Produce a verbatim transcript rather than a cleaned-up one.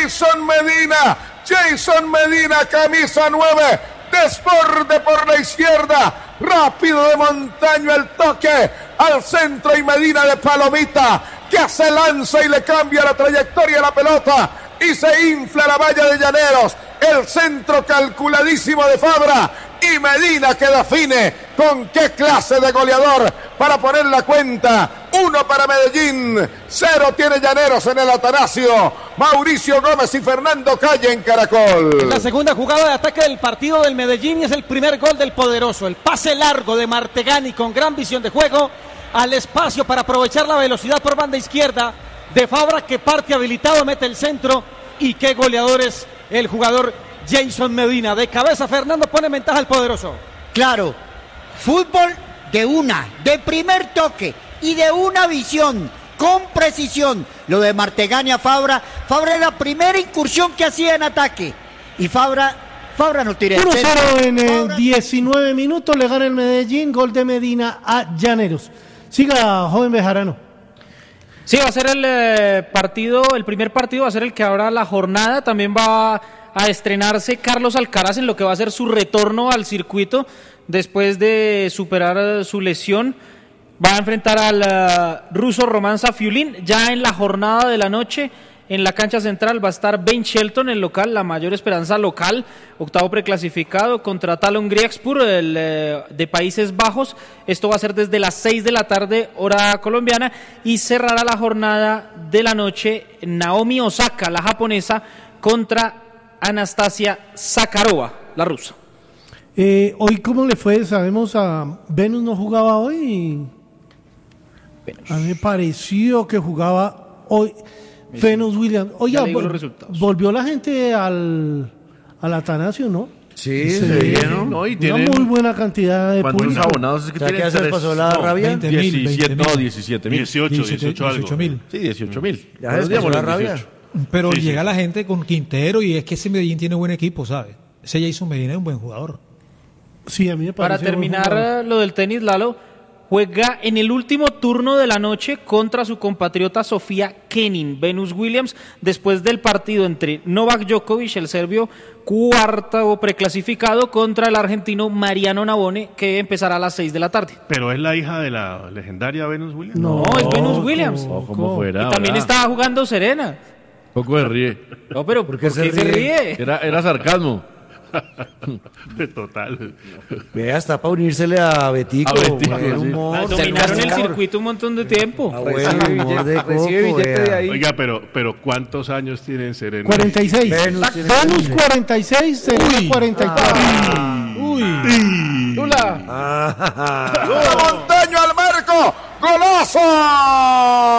Jason Medina, Jason Medina, camisa nueve, desborde por la izquierda, rápido de Montaño el toque, al centro y Medina de palomita, que se lanza y le cambia la trayectoria a la pelota, y se infla la valla de Llaneros, el centro calculadísimo de Fabra, y Medina que define con qué clase de goleador para poner la cuenta. Uno para Medellín, cero tiene Llaneros en el Atanasio. Mauricio Gómez y Fernando Calle en Caracol. La segunda jugada de ataque del partido del Medellín y es el primer gol del poderoso. El pase largo de Martegani con gran visión de juego al espacio para aprovechar la velocidad por banda izquierda de Fabra, que parte habilitado, mete el centro, y qué goleador es el jugador Jason Medina. De cabeza Fernando pone en ventaja al poderoso. Claro, fútbol de una, de primer toque y de una visión, con precisión. Lo de Martegani a Fabra, Fabra es la primera incursión que hacía en ataque, y Fabra, Fabra no tira. uno cero en eh, diecinueve minutos, le gana el Medellín, gol de Medina a Llaneros. Siga, joven Bejarano. Sí, va a ser el eh, partido, el primer partido va a ser el que abra la jornada. También va a estrenarse Carlos Alcaraz en lo que va a ser su retorno al circuito después de superar su lesión. Va a enfrentar al uh, ruso Román Safiulín. Ya en la jornada de la noche, en la cancha central, va a estar Ben Shelton, el local, la mayor esperanza local, octavo preclasificado, contra Talon Griekspor, el eh, de Países Bajos. Esto va a ser desde las seis de la tarde, hora colombiana, y cerrará la jornada de la noche Naomi Osaka, la japonesa, contra Anastasia Zakharova, la rusa. Eh, hoy, ¿cómo le fue? Sabemos, a Venus no jugaba hoy. Venus. A mí me pareció que jugaba hoy Venus Williams. Oiga, vol- volvió la gente al, al Atanasio, ¿no? Sí, se se vieron, ¿no? Y una tienen muy buena cantidad de ¿cuántos público. abonados es que tienen? ¿Qué hacer pasó la no, rabia? diecisiete, no, diecisiete mil. dieciocho, dieciocho algo. dieciocho mil. Sí, dieciocho mil. Ya les pasó la rabia. Pero Sí, llega sí. la gente con Quintero y es que ese Medellín tiene buen equipo, ¿sabes? Ese Jason Medina es un buen jugador. Sí, a mí me Para pareció buen terminar jugador. lo del tenis, Lalo, juega en el último turno de la noche contra su compatriota Sofía Kenin, Venus Williams, después del partido entre Novak Djokovic, el serbio cuarto preclasificado, contra el argentino Mariano Navone, que empezará a las seis de la tarde. Pero es la hija de la legendaria Venus Williams. No, es Venus Williams. Oh, como fuera. Y también ahora. estaba jugando Serena. Poco se ríe. No, pero ¿por qué, se, se ríe? Era, era sarcasmo. Total. Vea, está para unírsele a Betico. A Betico, buen sí. humor. Ah, dominaron el circuito un montón de tiempo. Ah, buen humor de coco, vea. Oiga, pero, pero ¿cuántos años tienen Serena? cuarenta y seis. Venus La- tiene Venus treinta. cuarenta y seis, Serena cuarenta y cuatro. Uy. Lula. Ah, Montaño al marco, golazo.